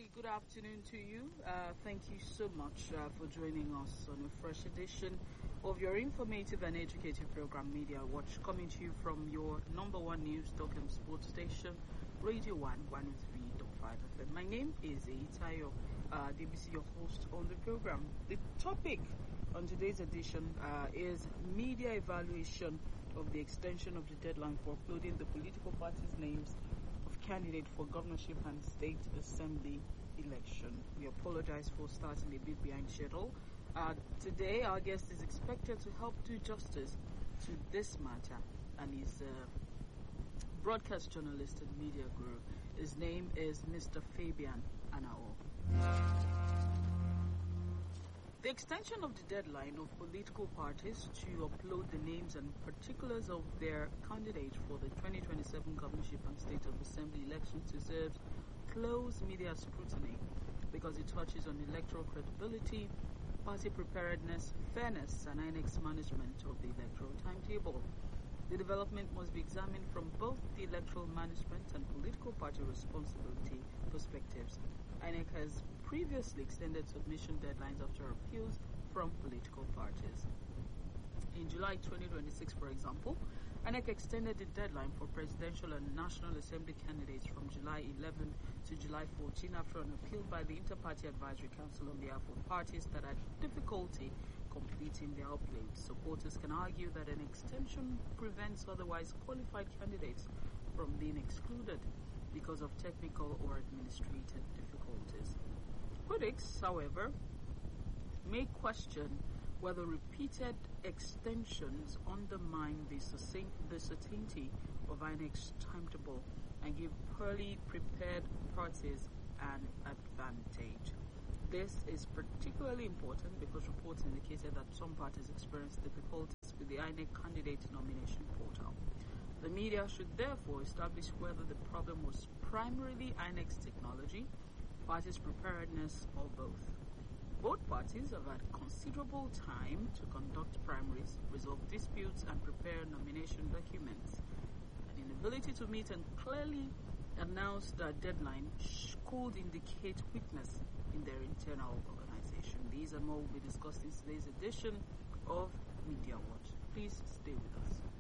very good afternoon to you. Thank you so much for joining us on a fresh edition of your informative and educative program, Media Watch, coming to you from your number one news talk and sports station, Radio 1 103.5 FM. My name is Eitayo DBC, your host on the program. The topic on today's edition is media evaluation of the extension of the deadline for uploading the political parties' names of candidate for governorship and state assembly election. We apologize for starting a bit behind schedule. Today, our guest is expected to help do justice to this matter, and he's a broadcast journalist and media guru. His name is Mr. Fabian Anao. The extension of the deadline of political parties to upload the names and particulars of their candidate for the 2027 governorship and state of assembly elections deserves close media scrutiny because it touches on electoral credibility, party preparedness, fairness, and INEC's management of the electoral timetable. The development must be examined from both the electoral management and political party responsibility perspectives. INEC has previously extended submission deadlines after appeals from political parties. In July 2026, for example, INEC extended the deadline for presidential and national assembly candidates from July 11 to July 14 after an appeal by the Inter-Party Advisory Council on behalf of parties that had difficulty completing their uploads. Supporters can argue that an extension prevents otherwise qualified candidates from being excluded because of technical or administrative difficulties. Critics, however, may question whether repeated extensions undermine the certainty of INEC's timetable and give poorly prepared parties an advantage. This is particularly important because reports indicated that some parties experienced difficulties with the INEC candidate nomination portal. The media should therefore establish whether the problem was primarily INEC's technology, parties' preparedness, or both. Both parties have had considerable time to conduct primaries, resolve disputes, and prepare nomination documents. An inability to meet and clearly announce the deadline could indicate weakness in their internal organization. These and more will be discussed in today's edition of Media Watch. Please stay with us.